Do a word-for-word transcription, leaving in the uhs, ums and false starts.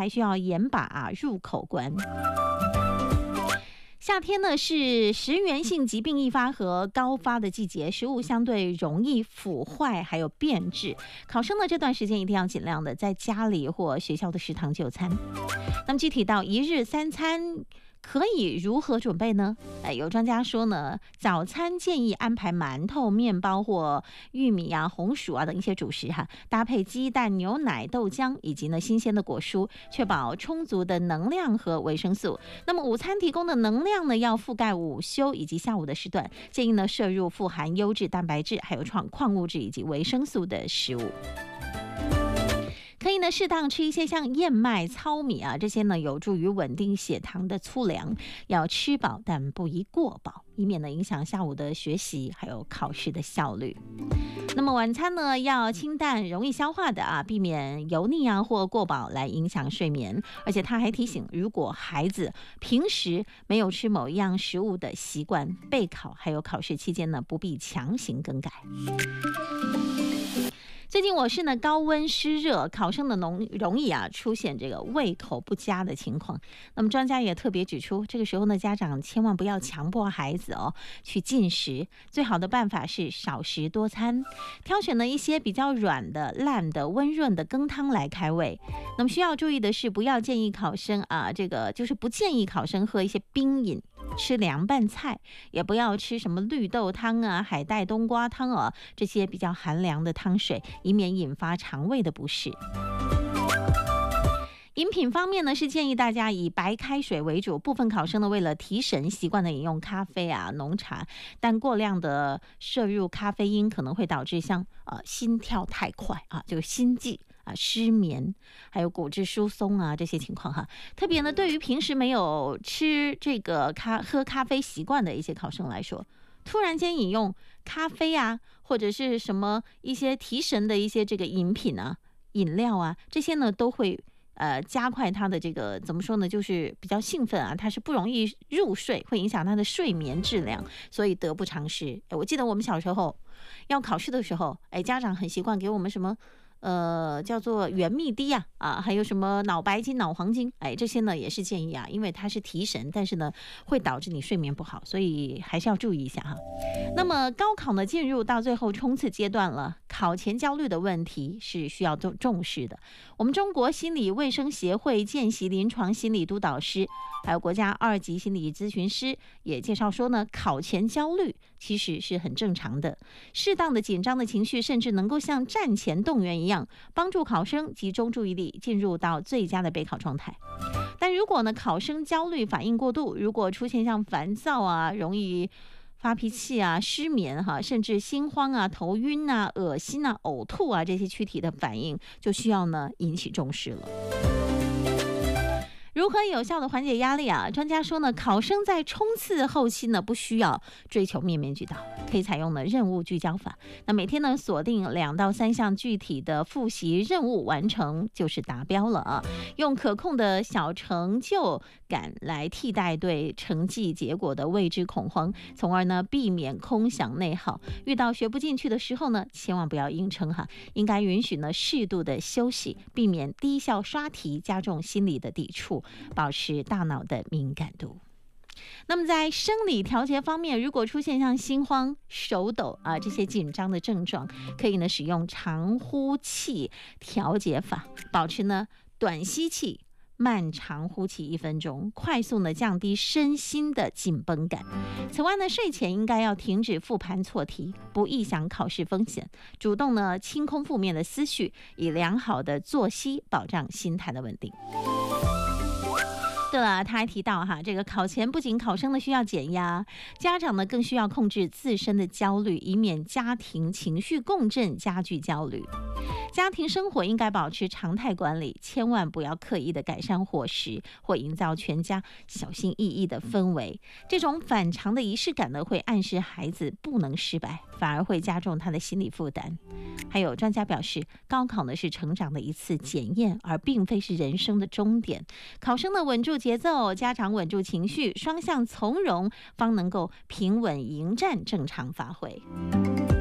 还需要严把入口关。夏天呢是食源性疾病易发和高发的季节，食物相对容易腐坏还有变质。考生呢这段时间一定要尽量的在家里或学校的食堂就餐。那么具体到一日三餐可以如何准备呢？哎，有专家说呢，早餐建议安排馒头、面包或玉米啊、红薯啊等一些主食哈，搭配鸡蛋、牛奶、豆浆以及呢新鲜的果蔬，确保充足的能量和维生素。那么午餐提供的能量呢，要覆盖午休以及下午的时段，建议呢摄入富含优质蛋白质、还有矿矿物质以及维生素的食物。可以呢，适当吃一些像燕麦、糙米啊，这些呢有助于稳定血糖的粗粮。要吃饱，但不宜过饱，以免呢影响下午的学习还有考试的效率。那么晚餐呢要清淡、容易消化的啊，避免油腻啊或过饱来影响睡眠。而且他还提醒，如果孩子平时没有吃某一样食物的习惯，备考还有考试期间呢，不必强行更改。最近我市呢高温湿热，考生的容容易啊出现这个胃口不佳的情况。那么专家也特别指出，这个时候呢家长千万不要强迫孩子哦去进食，最好的办法是少食多餐，挑选了一些比较软的、烂的、温润的羹汤来开胃。那么需要注意的是，不要建议考生啊，这个就是不建议考生喝一些冰饮，吃凉拌菜，也不要吃什么绿豆汤啊、海带冬瓜汤啊这些比较寒凉的汤水，以免引发肠胃的不适。饮品方面呢，是建议大家以白开水为主，部分考生呢为了提神，习惯的饮用咖啡啊、浓茶，但过量的摄入咖啡因可能会导致像呃心跳太快啊，这个心悸啊、失眠，还有骨质疏松啊这些情况哈。特别呢，对于平时没有吃这个咖喝咖啡习惯的一些考生来说，突然间饮用咖啡啊，或者是什么一些提神的一些这个饮品啊、饮料啊，这些呢都会呃加快他的这个怎么说呢，就是比较兴奋啊，他是不容易入睡，会影响他的睡眠质量，所以得不偿失。我记得我们小时候要考试的时候，哎，家长很习惯给我们什么。呃，叫做元蜜滴啊，啊，还有什么脑白金、脑黄金，哎，这些呢也是建议啊，因为它是提神，但是呢会导致你睡眠不好，所以还是要注意一下哈。那么高考呢进入到最后冲刺阶段了，考前焦虑的问题是需要重重视的。我们中国心理卫生协会见习临床心理督导师，还有国家二级心理咨询师也介绍说呢，考前焦虑其实是很正常的，适当的紧张的情绪甚至能够像战前动员一样，帮助考生集中注意力，进入到最佳的备考状态。但如果呢，考生焦虑反应过度，如果出现像烦躁啊、容易发脾气啊、失眠哈、啊，甚至心慌啊、头晕啊、恶心啊、呕吐啊这些躯体的反应，就需要呢引起重视了。如何有效的缓解压力啊？专家说呢，考生在冲刺后期呢，不需要追求面面俱到，可以采用呢任务聚焦法。那每天呢锁定两到三项具体的复习任务完成就是达标了啊。用可控的小成就感来替代对成绩结果的未知恐慌，从而呢避免空想内耗。遇到学不进去的时候呢，千万不要硬撑哈，应该允许呢适度的休息，避免低效刷题，加重心理的抵触。保持大脑的敏感度。那么在生理调节方面，如果出现像心慌、手抖啊这些紧张的症状，可以呢使用长呼气调节法，保持呢短吸气、慢长呼气一分钟，快速呢降低身心的紧绷感。此外呢，睡前应该要停止复盘错题，不臆想考试风险，主动呢清空负面的思绪，以良好的作息保障心态的稳定。对了，他还提到哈，这个考前不仅考生呢需要减压，家长呢更需要控制自身的焦虑，以免家庭情绪共振加剧焦虑。家庭生活应该保持常态管理，千万不要刻意的改善伙食或营造全家小心翼翼的氛围。这种反常的仪式感呢，会暗示孩子不能失败，反而会加重他的心理负担。还有专家表示，高考呢是成长的一次检验，而并非是人生的终点。考生呢稳住节奏，家长稳住情绪，双向从容，方能够平稳迎战，正常发挥。